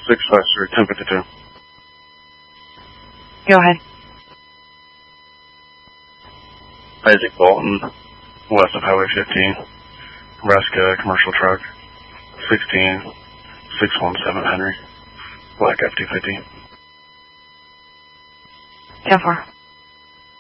653, 1052. Go ahead. Isaac Bolton, west of Highway 15, Nebraska commercial truck, 16617 Henry, black F-250. 10-4.